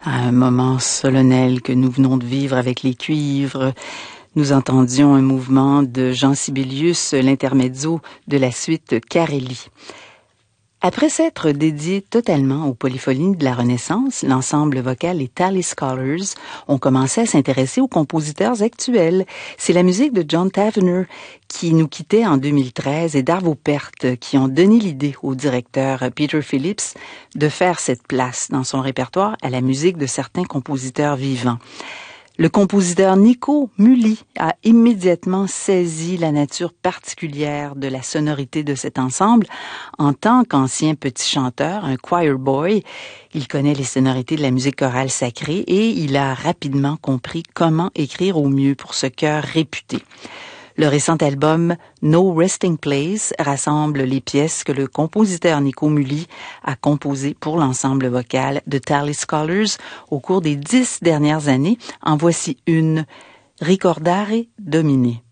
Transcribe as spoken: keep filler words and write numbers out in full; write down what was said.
À un moment solennel que nous venons de vivre avec les cuivres, nous entendions un mouvement de Jean Sibelius, l'intermezzo de la suite Carelli. Après s'être dédié totalement aux polyphonies de la Renaissance, l'ensemble vocal Les Tally Scholars ont commencé à s'intéresser aux compositeurs actuels. C'est la musique de John Tavener qui nous quittait en deux mille treize et d'Arvo Pärt qui ont donné l'idée au directeur Peter Phillips de faire cette place dans son répertoire à la musique de certains compositeurs vivants. Le compositeur Nico Muhly a immédiatement saisi la nature particulière de la sonorité de cet ensemble. En tant qu'ancien petit chanteur, un choir boy, il connaît les sonorités de la musique chorale sacrée et il a rapidement compris comment écrire au mieux pour ce chœur réputé. Le récent album No Resting Place rassemble les pièces que le compositeur Nico Muhly a composées pour l'ensemble vocal de Tally Scholars au cours des dix dernières années. En voici une, Ricordare Domine.